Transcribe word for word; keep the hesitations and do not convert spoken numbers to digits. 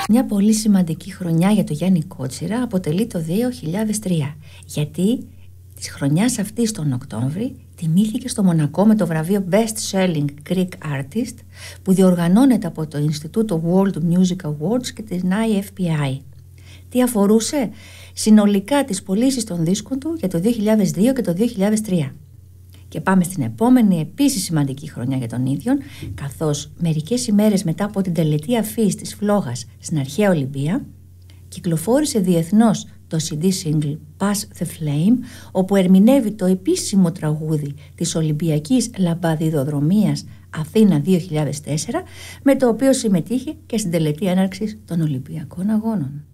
Μια πολύ σημαντική χρονιά για το Γιάννη Κότσιρα αποτελεί το δύο χιλιάδες τρία, γιατί της χρονιάς αυτής τον Οκτώβρη τιμήθηκε στο Μονακό με το βραβείο Best Selling Greek Artist, που διοργανώνεται από το Ινστιτούτο World Music Awards και την άι εφ πι άι. Τι αφορούσε? Συνολικά τις πωλήσεις των δίσκων του για το δύο χιλιάδες δύο και το δύο χιλιάδες τρία. Και πάμε στην επόμενη επίσης σημαντική χρονιά για τον ίδιον, καθώς μερικές ημέρες μετά από την τελετή αφής της Φλόγας στην αρχαία Ολυμπία, κυκλοφόρησε διεθνώς το σι ντι single Pass the Flame, όπου ερμηνεύει το επίσημο τραγούδι της Ολυμπιακής Λαμπαδιδοδρομίας Αθήνα δύο χιλιάδες τέσσερα, με το οποίο συμμετείχε και στην τελετή έναρξης των Ολυμπιακών Αγώνων.